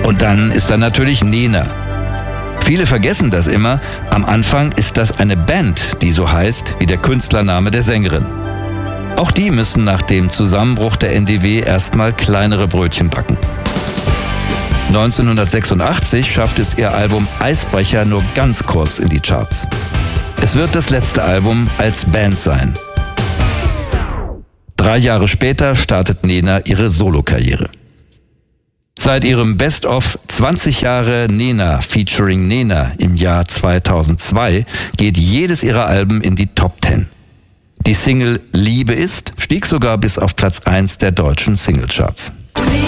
Und dann ist da natürlich Nena. Viele vergessen das immer. Am Anfang ist das eine Band, die so heißt wie der Künstlername der Sängerin. Auch die müssen nach dem Zusammenbruch der NDW erstmal kleinere Brötchen backen. 1986 schafft es ihr Album Eisbrecher nur ganz kurz in die Charts. Es wird das letzte Album als Band sein. 3 Jahre später startet Nena ihre Solokarriere. Seit ihrem Best-of 20 Jahre Nena featuring Nena im Jahr 2002 geht jedes ihrer Alben in die Top 10. Die Single Liebe ist stieg sogar bis auf Platz 1 der deutschen Singlecharts.